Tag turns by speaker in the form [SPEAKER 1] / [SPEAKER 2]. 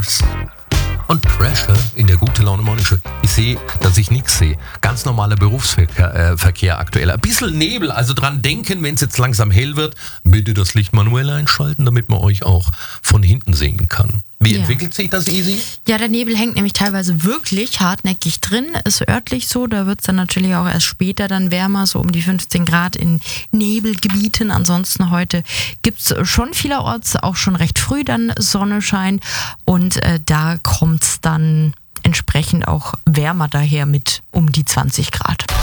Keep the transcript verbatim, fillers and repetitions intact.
[SPEAKER 1] Blitz und Crasher in der gute Laune Morning Show. Ich sehe, dass ich nichts sehe. Ganz normaler Berufsverkehr äh, Verkehr aktuell. Ein bisschen Nebel, also dran denken, wenn es jetzt langsam hell wird, bitte das Licht manuell einschalten, damit man euch auch von hinten sehen kann. Wie
[SPEAKER 2] Ja.
[SPEAKER 1] entwickelt sich das, Easy?
[SPEAKER 2] Ja, der Nebel hängt nämlich teilweise wirklich hartnäckig drin, ist örtlich so, da wird es dann natürlich auch erst später dann wärmer, so um die fünfzehn Grad in Nebelgebieten. Ansonsten heute gibt es schon vielerorts auch schon recht früh dann Sonnenschein und äh, da kommt es dann entsprechend auch wärmer daher mit um die zwanzig Grad.